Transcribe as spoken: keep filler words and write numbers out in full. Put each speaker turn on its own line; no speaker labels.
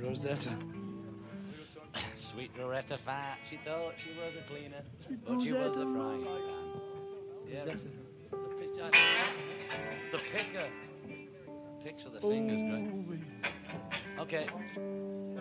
Rosetta.
Sweet Rosetta Fat. She thought she was a cleaner,
Sweet
but she was a
Rosetta.
frying pan. Yeah,
Rosetta.
the pitcher. The picker. Picks with the fingers, right?
Oh,
Okay.